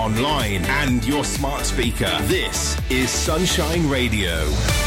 online and your smart speaker. This is Sunshine Radio.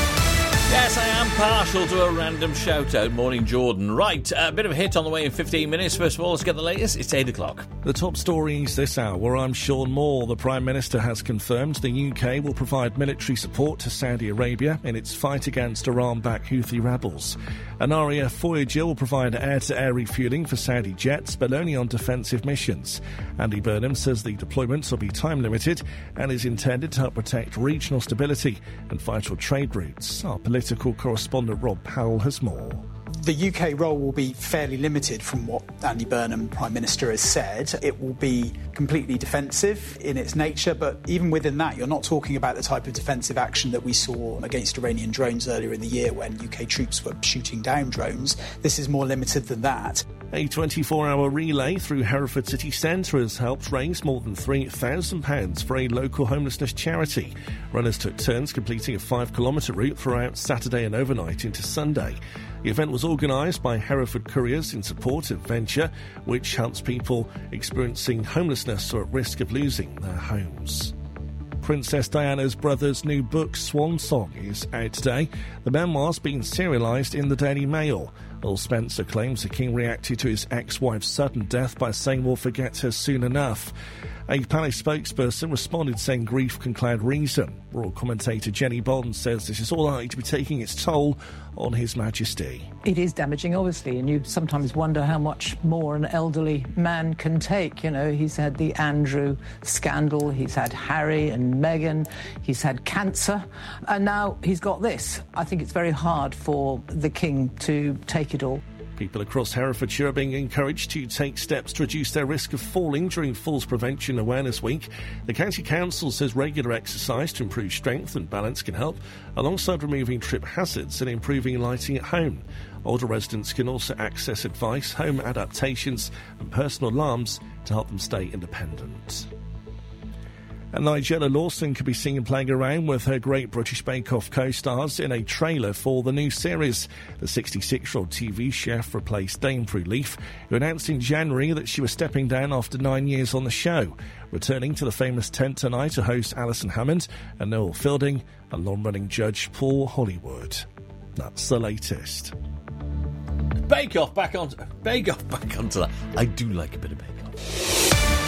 Yes, I am partial to a random shout-out. Morning, Jordan. Right, a bit of a hit on the way in 15 minutes. First of all, let's get the latest. It's 8 o'clock. The top stories this hour. I'm Sean Moore. The Prime Minister has confirmed the UK will provide military support to Saudi Arabia in its fight against Iran-backed Houthi rebels. An RAF Voyager will provide air-to-air refuelling for Saudi jets, but only on defensive missions. Andy Burnham says the deployments will be time-limited and is intended to help protect regional stability and vital trade routes. Our political correspondent Rob Powell has more. The UK role will be fairly limited from what Andy Burnham, Prime Minister, has said. It will be completely defensive in its nature, but even within that, you're not talking about the type of defensive action that we saw against Iranian drones earlier in the year when UK troops were shooting down drones. This is more limited than that. A 24-hour relay through Hereford City Centre has helped raise more than £3,000 for a local homelessness charity. Runners took turns completing a 5-kilometre route throughout Saturday and overnight into Sunday. The event was organised by Hereford Couriers in support of Venture, which helps people experiencing homelessness or at risk of losing their homes. Princess Diana's brother's new book, Swan Song, is out today. The memoir's been serialised in the Daily Mail. Earl Spencer claims the King reacted to his ex-wife's sudden death by saying we'll forget her soon enough. A palace spokesperson responded saying grief can cloud reason. Royal commentator Jenny Bond says this is all likely to be taking its toll on His Majesty. It is damaging, obviously, and you sometimes wonder how much more an elderly man can take. You know, he's had the Andrew scandal, he's had Harry and Meghan, he's had cancer, and now he's got this. I think it's very hard for the King to take it all. People across Herefordshire are being encouraged to take steps to reduce their risk of falling during Falls Prevention Awareness Week. The County Council says regular exercise to improve strength and balance can help, alongside removing trip hazards and improving lighting at home. Older residents can also access advice, home adaptations and personal alarms to help them stay independent. And Nigella Lawson can be seen playing around with her Great British Bake Off co-stars in a trailer for the new series. The 66-year-old TV chef replaced Dame Prue Leaf, who announced in January that she was stepping down after 9 years on the show. Returning to the famous tent tonight are host Alison Hammond and Noel Fielding and long-running judge Paul Hollywood. That's the latest. Bake Off back onto that. I do like a bit of Bake Off.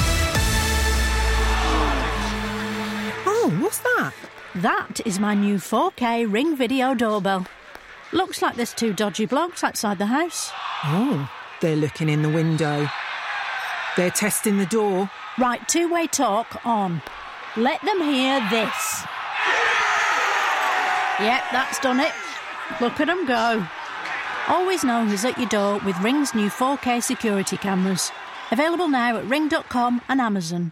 Oh, what's that? That is my new 4K Ring Video doorbell. Looks like there's 2 dodgy blokes outside the house. Oh, they're looking in the window. They're testing the door. Right, two-way talk on. Let them hear this. Yep, that's done it. Look at them go. Always know who's at your door with Ring's new 4K security cameras. Available now at ring.com and Amazon.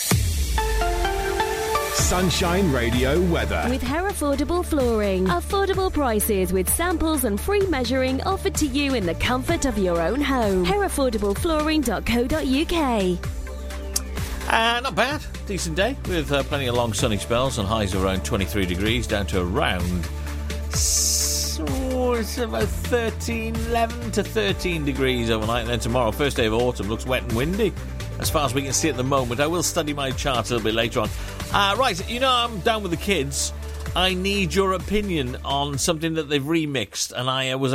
Sunshine Radio weather. With Herefordable Flooring. Affordable prices with samples and free measuring offered to you in the comfort of your own home. Herefordablepflooring.co.uk. Not bad. Decent day with plenty of long sunny spells and highs of around 23 degrees down to around it's about 11 to 13 degrees overnight. And then tomorrow, first day of autumn, looks wet and windy. As far as we can see at the moment. I will study my chart a little bit later on. Right, you know I'm down with the kids. I need your opinion on something that they've remixed, and I was